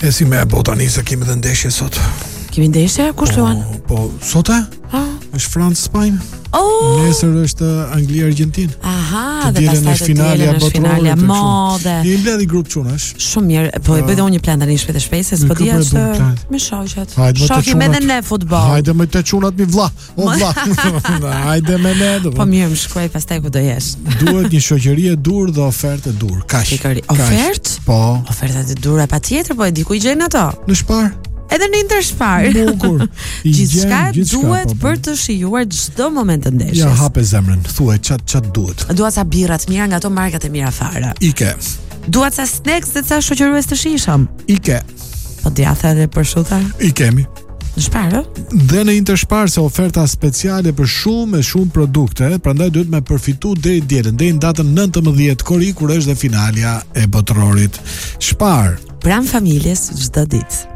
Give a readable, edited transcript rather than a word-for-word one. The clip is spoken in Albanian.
E si me botanisa kemi dhe ndeshje sot. Kemi ndeshje? Kush luan? Po, sot e? Është Francë Spanjë. Nesër është Angli-Argentinë. Aha, dhe pastaj është finalja mode. I mbledhi grup çunash. Shumë mirë. Po e bëj dhe unë një plan tani shpejt se s'po dia se me shoqet. Shohim edhe ne futboll. Hajde me të çunat mi vlla. O vlla. Hajde me ne. Po mirë, më shkruaj pastaj ku do jesh. Duhet një shoqëri e dur dhe ofertë e dur. Kaq. Ofertë? Po. Ofertat e dura patjetër, po e di ku i gjen ato. Në Spar. Edhe në Interspar. Bukur. Gjithçka duhet për të shijuar çdo moment të ndeshjes. Ja hape zemrën, thuaj çat duhet. Dua ca birra të mira nga ato markat e mira fare. Ike. Dua ca snacks dhe ca shoqërues të shijshëm. Ike. Po djatha dhe prosciutto? I kemi. Në Spar, Dhe në Interspar se oferta speciale për shumë produkte, prandaj duhet me përfitu deri dielën, deri në datën 19 korrik kur është dhe finalja e botërorit. Spar. Pranë familjes çdo ditë.